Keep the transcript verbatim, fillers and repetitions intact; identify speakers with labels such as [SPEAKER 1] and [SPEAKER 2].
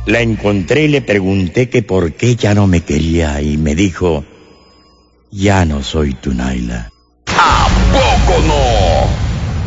[SPEAKER 1] La encontré y le pregunté que por qué ya no me quería y me dijo, ya no soy tu Naila.
[SPEAKER 2] ¿A poco no?